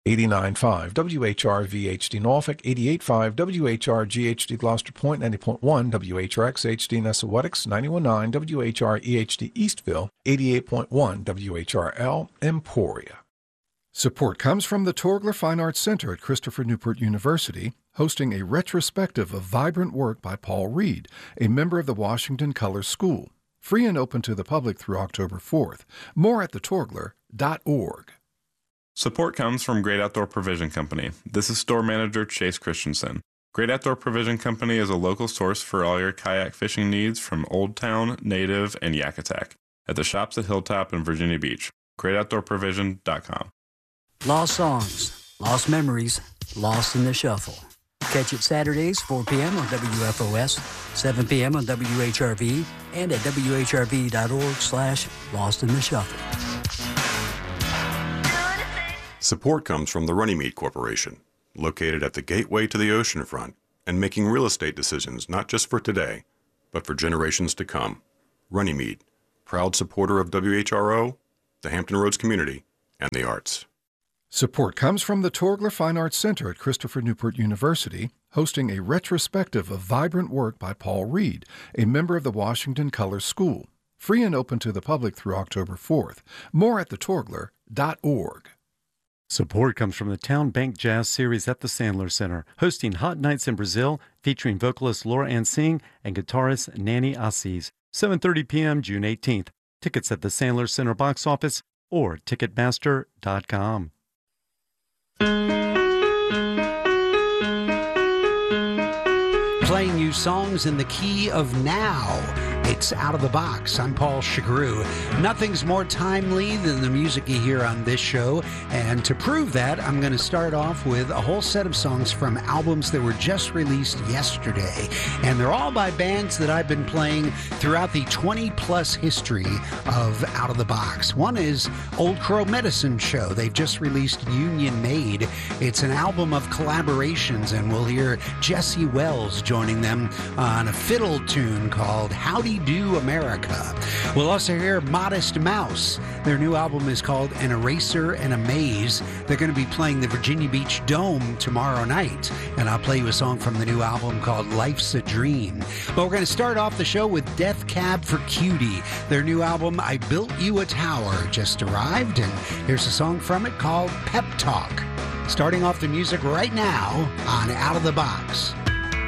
89.5 WHRV-HD Norfolk, 88.5 WHRG-HD Gloucester Point, 90.1 WHRX-HD Nessawetics, 91.9 WHR-EHD Eastville, 88.1 WHRL Emporia. Support comes from the Torgler Fine Arts Center at Christopher Newport University, hosting a retrospective of vibrant work by Paul Reed, a member of the Washington Color School. Free and open to the public through October 4th. More at thetorgler.org. Support comes from Great Outdoor Provision Company. This is store manager Chase Christensen. Great Outdoor Provision Company is a local source for all your kayak fishing needs from Old Town, Native, and Yakutak at the shops at Hilltop and Virginia Beach. GreatOutdoorProvision.com. Lost songs, lost memories, lost in the shuffle. Catch it Saturdays, 4 p.m. on WFOS, 7 p.m. on WHRV, and at WHRV.org/LostInTheShuffle. Support comes from the Runnymede Corporation, located at the gateway to the oceanfront and making real estate decisions not just for today, but for generations to come. Runnymede, proud supporter of WHRO, the Hampton Roads community, and the arts. Support comes from the Torgler Fine Arts Center at Christopher Newport University, hosting a retrospective of vibrant work by Paul Reed, a member of the Washington Color School. Free and open to the public through October 4th. More at thetorgler.org. Support comes from the Town Bank Jazz Series at the Sandler Center, hosting Hot Nights in Brazil, featuring vocalist Laura Ann Singh and guitarist Nanny Assis. 7:30 p.m. June 18th. Tickets at the Sandler Center box office or Ticketmaster.com. Playing you songs in the key of now. It's Out of the Box. I'm Paul Chagru. Nothing's more timely than the music you hear on this show, and to prove that, I'm going to start off with a whole set of songs from albums that were just released yesterday, and they're all by bands that I've been playing throughout the 20-plus history of Out of the Box. One is Old Crow Medicine Show. They've just released Union Made. It's an album of collaborations, and we'll hear Jesse Wells joining them on a fiddle tune called Howdy Do America. We'll also hear Modest Mouse. Their new album is called An Eraser and a Maze. They're going to be playing the Virginia Beach Dome tomorrow night, and I'll play you a song from the new album called Life's a Dream. But we're going to start off the show with Death Cab for Cutie. Their new album, I Built You a Tower, just arrived, and here's a song from it called Pep Talk. Starting off the music right now on Out of the Box.